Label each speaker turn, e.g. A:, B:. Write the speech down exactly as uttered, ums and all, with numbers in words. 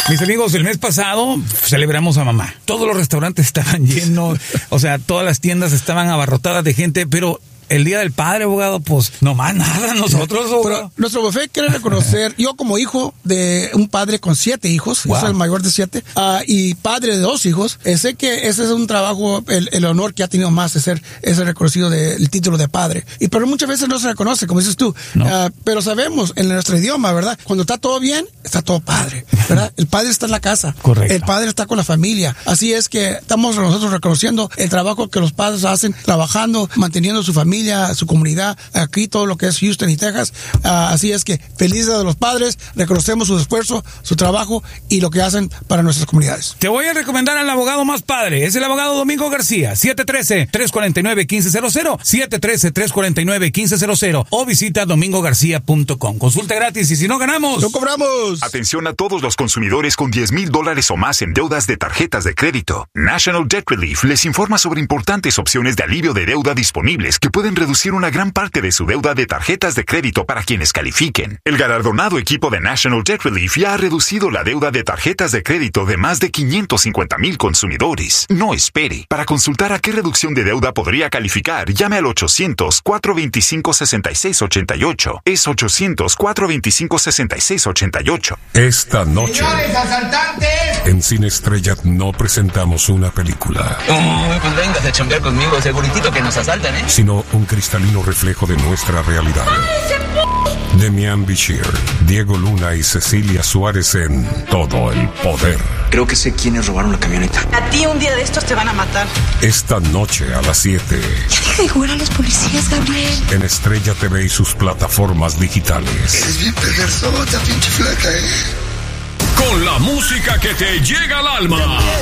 A: Mis amigos, el mes pasado celebramos a mamá. Todos los restaurantes estaban llenos, o sea, todas las tiendas estaban abarrotadas de gente, pero el Día del Padre, abogado, pues no más nada nosotros.
B: Pero nuestro buffet quiere reconocer, yo como hijo de un padre con siete hijos, wow. Yo soy el mayor de siete, uh, y padre de dos hijos, eh, sé que ese es un trabajo, el, el honor que ha tenido más de ser ese reconocido del título de padre. Y pero muchas veces no se reconoce, como dices tú, no. uh, pero sabemos en nuestro idioma, ¿verdad? Cuando está todo bien, está todo padre, ¿verdad? El padre está en la casa.
A: Correcto.
B: El padre está con la familia. Así es que estamos nosotros reconociendo el trabajo que los padres hacen, trabajando, manteniendo su familia, su comunidad, aquí todo lo que es Houston y Texas. Uh, así es que feliz Día de los Padres, reconocemos su esfuerzo, su trabajo y lo que hacen para nuestras comunidades.
A: Te voy a recomendar al abogado más padre, es el abogado Domingo García, siete uno tres, tres cuatro nueve, uno cinco cero cero, siete uno tres, tres cuatro nueve, uno cinco cero cero o visita domingo garcía punto com. Consulta gratis y si no ganamos,
B: ¡no cobramos!
C: Atención a todos los consumidores con diez mil dólares o más en deudas de tarjetas de crédito. National Debt Relief les informa sobre importantes opciones de alivio de deuda disponibles que pueden reducir una gran parte de su deuda de tarjetas de crédito para quienes califiquen. El galardonado equipo de National Debt Relief ya ha reducido la deuda de tarjetas de crédito de más de quinientos cincuenta mil consumidores. No espere. Para consultar a qué reducción de deuda podría calificar, llame al ochocientos, cuatro veinticinco, sesenta y seis ochenta y ocho. Es ochocientos, cuatro veinticinco, sesenta y seis ochenta y ocho.
D: Esta noche,
E: ¡señores asaltantes!
D: En Cine Estrella no presentamos una película.
F: Uy, pues vengas a chambear conmigo, seguritito que nos asaltan, ¿eh?
D: Sino un cristalino reflejo de nuestra realidad. Demian Bichir, Diego Luna y Cecilia Suárez en Todo el Poder.
G: Creo que sé quiénes robaron la camioneta.
H: A ti un día de estos te van a matar.
D: Esta noche a las siete.
H: Ya deja de jugar a los policías, Gabriel.
D: En Estrella T V y sus plataformas digitales.
E: Eres bien perversota, pinche flaca, ¿eh?
I: Con la música que te llega al alma.